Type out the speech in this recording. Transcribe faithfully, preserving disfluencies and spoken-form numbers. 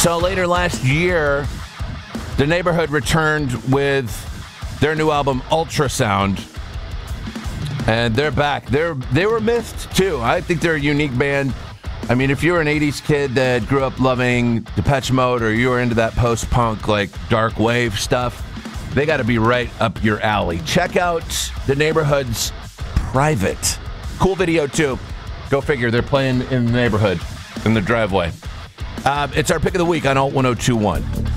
So later last year, The Neighborhood returned with their new album, Ultrasound. And they're back. They're They were missed, too. I think they're a unique band. I mean, if you're an eighties kid that grew up loving Depeche Mode or you were into that post-punk, like, dark wave stuff, they got to be right up your alley. Check out The Neighborhood's Private. Cool video, too. Go figure. They're playing in the neighborhood, in the driveway. Uh, it's our pick of the week on Alt one oh two one.